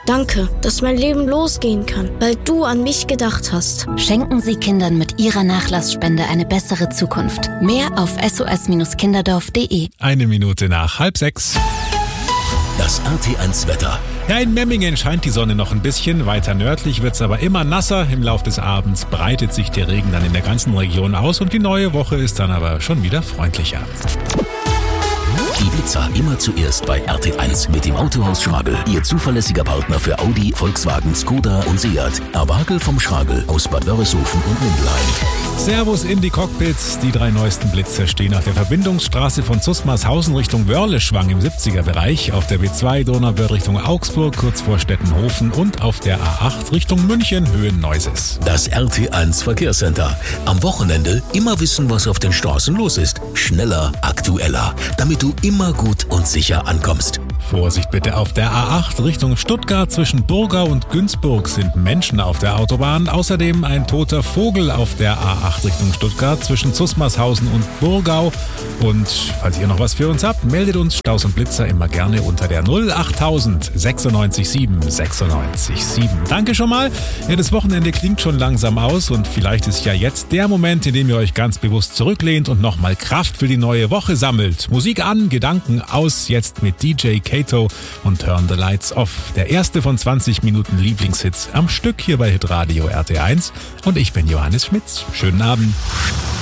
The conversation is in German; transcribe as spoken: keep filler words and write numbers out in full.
Danke, dass mein Leben losgehen kann, weil du an mich gedacht hast. Schenken Sie Kindern mit Ihrer Nachlassspende eine bessere Zukunft. Mehr auf s o s kinderdorf punkt d e. Eine Minute nach halb sechs. Das R T eins Wetter. Ja, in Memmingen scheint die Sonne noch ein bisschen. Weiter nördlich wird es aber immer nasser. Im Lauf des Abends breitet sich der Regen dann in der ganzen Region aus und die neue Woche ist dann aber schon wieder freundlicher. Ibiza immer zuerst bei R T eins mit dem Autohaus Schragel. Ihr zuverlässiger Partner für Audi, Volkswagen, Skoda und Seat. Erwagel vom Schragel aus Bad Wörishofen und Mindelheim. Servus in die Cockpits. Die drei neuesten Blitze stehen auf der Verbindungsstraße von Zusmarshausen Richtung Wörleschwang im siebziger-Bereich, auf der B zwei Donauwörth Richtung Augsburg, kurz vor Stettenhofen und auf der A acht Richtung München, Höhe Neuses. Das R T eins Verkehrscenter. Am Wochenende immer wissen, was auf den Straßen los ist. Schneller, aktueller, damit du immer gut und sicher ankommst. Vorsicht bitte auf der A acht Richtung Stuttgart. Zwischen Burgau und Günzburg sind Menschen auf der Autobahn. Außerdem ein toter Vogel auf der A acht Richtung Stuttgart zwischen Zusmarshausen und Burgau. Und falls ihr noch was für uns habt, meldet uns Staus und Blitzer immer gerne unter der null achttausend sechsundneunzig sieben sechsundneunzig sieben. Danke schon mal. Ja, das Wochenende klingt schon langsam aus und vielleicht ist ja jetzt der Moment, in dem ihr euch ganz bewusst zurücklehnt und nochmal Kraft für die neue Woche sammelt. Musik an, Gedanken aus, jetzt mit D J Kato und Turn the Lights Off. Der erste von zwanzig Minuten Lieblingshits am Stück hier bei Hitradio R T eins. Und ich bin Johannes Schmitz. Schönen Abend.